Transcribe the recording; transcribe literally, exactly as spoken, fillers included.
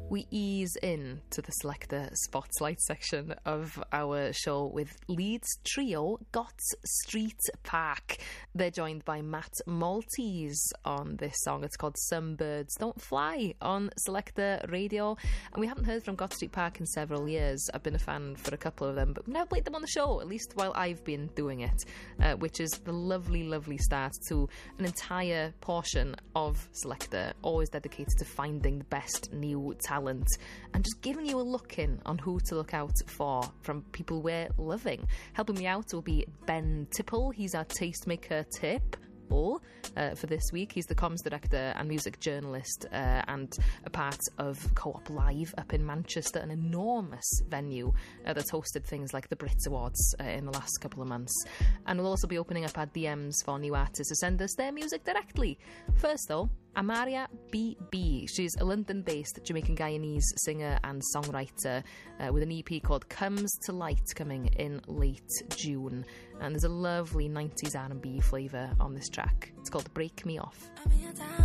We ease in to the Selector Spotlight section of our show with Leeds trio Gotts Street Park. They're joined by Matt Maltese on this song. It's called Some Birds Don't Fly on Selector Radio. And we haven't heard from Gotts Street Park in several years. I've been a fan for a couple of them, but we've never played them on the show, at least while I've been doing it, uh, which is the lovely, lovely start to an entire portion of Selector, always dedicated to finding the best new talent. Talent and just giving you a look in on who to look out for from people we're loving. Helping me out will be Ben Tipple. He's our tastemaker tip. Uh, for this week. He's the comms director and music journalist uh, and a part of Co-op Live up in Manchester, an enormous venue uh, that's hosted things like the Brits Awards uh, in the last couple of months. And we'll also be opening up our D Ms for new artists to send us their music directly. First though, Amaria B B. She's a London-based Jamaican Guyanese singer and songwriter uh, with an E P called Comes to Light coming in late June. And there's a lovely nineties R and B flavour on this track. It's called Break Me Off.